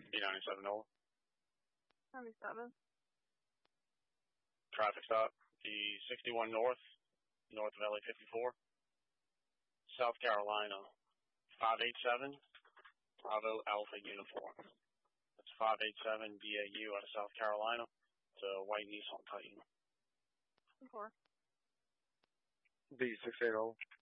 B97 over. 97. Traffic stop. B61 north of LA 54. South Carolina. 587. Bravo Alpha Uniform. That's 587 BAU out of South Carolina. It's a white Nissan Titan. 4. B68 over.